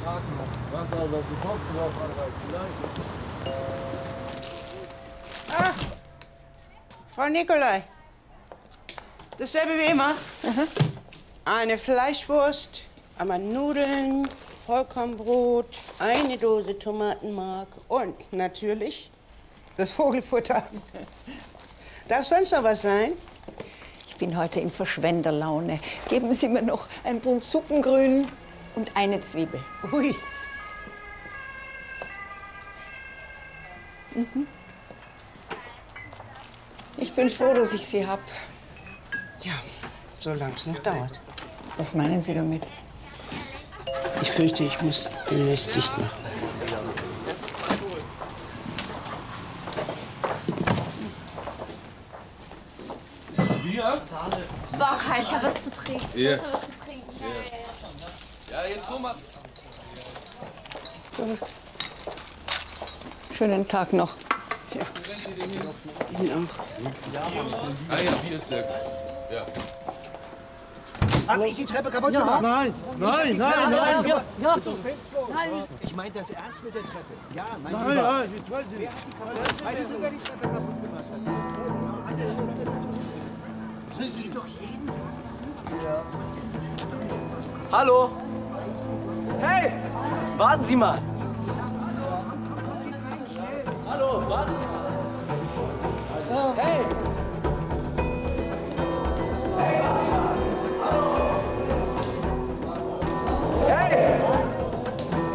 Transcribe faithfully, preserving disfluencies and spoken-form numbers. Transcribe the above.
Ah, Frau Nikolai. Dasselbe wie immer. Mhm. Eine Fleischwurst, einmal Nudeln, Vollkornbrot, eine Dose Tomatenmark und natürlich das Vogelfutter. Darf sonst noch was sein? Ich bin heute in Verschwenderlaune. Geben Sie mir noch ein Bund Suppengrün und eine Zwiebel. Ui. Mhm. Ich bin froh, dass ich Sie hab. Ja, solange es noch dauert. Was meinen Sie damit? Ich fürchte, ich muss demnächst dicht machen. Bier? Boah, Kai, ich hab was zu trinken. Ja. Ich hab was zu trinken. Ja, ja, jetzt so mal. Schönen Tag noch. Ja. Ihnen auch. Ah ja, Bier ist sehr gut. Ja. Hab ich die Treppe kaputt Ja. gemacht? Nein, nein, nein, nein. Ja, ja. Nein. Ich meine das ernst mit der Treppe. Ja, mein Nein, Lieber. nein, ich weiß nicht. Wer hat die kaputt? Weil sie sogar die Treppe kaputt gemacht hat. Wollen Sie doch jeden Tag ja. Hallo? Hey! Warten Sie mal! Komm, komm, komm, geht rein, schnell! Hallo, warten Sie mal!